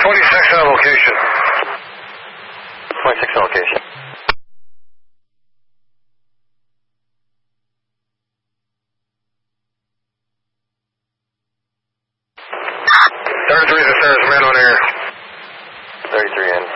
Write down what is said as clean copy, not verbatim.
26 on location. 26 on location. There's a man on air. 33 in.